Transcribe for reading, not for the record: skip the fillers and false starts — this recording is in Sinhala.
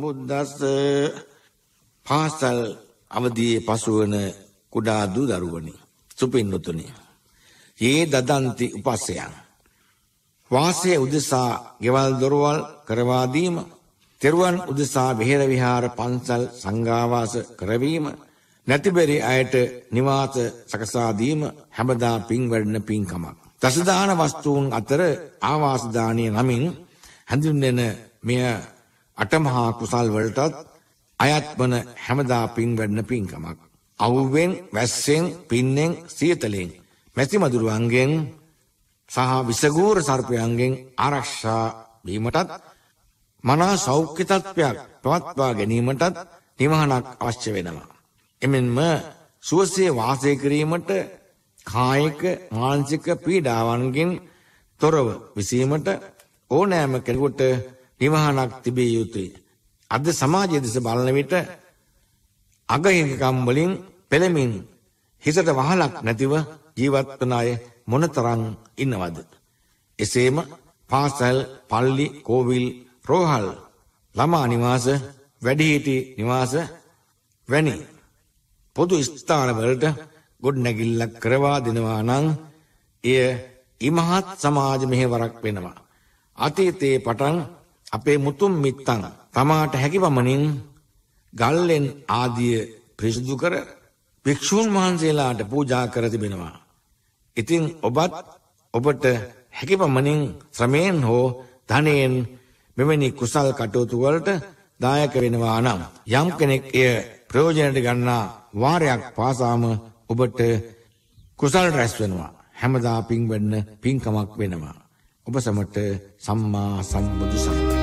සම්බුද්දස්ස. පාසල් අවදියේ පසුවන කුඩා දූ දරුවනි, සුපින්වතුනි, යේ දදන්ති උපස්සයන්. වාසයේ උදෙසා ගෙවල් දොරවල් කරවා දීම, තෙරුවන් උදෙසා විහෙර විහාර පන්සල් සංඝාවාස කරවීම, නැතිබරි අයට නිවාස සකසා දීම හැමදා පින් වැඩෙන පින්කමක්. දසදාන වස්තුන් අතර ආවාස දානීය නමින් හඳුන්වන මෙය අටමහා කුසල් වලටත් අයත් වන හැමදා පින් වැඩෙන පින්කමක්. අවුවෙන්, වැස්සෙන්, පින්නෙන්, සීතලෙන්, මැසි මදුරුවන්ගෙන් සහ විසගූර සර්පයන්ගෙන් ආරක්ෂා වීමටත් මනා සෞඛ්‍ය තත්ත්වයක් පවත්වා ගැනීමටත් නිවහනක් අවශ්‍ය වෙනවා. එමෙන්ම සුවසේ වාසය කිරීමට කායික මානසික පීඩාවන්ගෙන් තොරව විසීමට ඕනෑම කෙනෙකුට නිවහනක් තිබිය යුතුයි. අද සමාජයේ දෙස බලන විට අගහිඟකම් වලින් පෙළමින් හිතට වහලක් නැතිව ජීවත් වන අය මොනතරම් ඉන්නවද? එසේම පාසල්, පල්ලි, කෝවිල්, රෝහල්, ළමා නිවාස, වැඩිහිටි නිවාස වැනි පොදු ස්ථාන වලට ගොඩනැගිල්ලක් කරවා දෙනවා නම් එය ඉමහත් සමාජ මෙහෙවරක් වෙනවා. අතීතයේ පටන් අපේ මුතුන් මිත්තන් තමාට හැකි පමණින් ගල්ලෙන් ආදිය පිරිසිදු කර භික්ෂූන් වහන්සේලාට පූජා කර තිබෙනවා. ඉතින් ඔබට හැකි පමණින් ශ්‍රමයෙන් හෝ ධනයෙන් මෙවැනි කුසල් කටයුතු වලට දායක වෙනවා නම් යම් කෙනෙක් එය ප්‍රයෝජනයට ගන්නා වාරයක් පාසාම ඔබට කුසල් රැස් වෙනවා. හැමදා පින් වෙන්න පින්කමක් වෙනවා. ඔබ සමට සම්මා සම්බුදු සරණයි.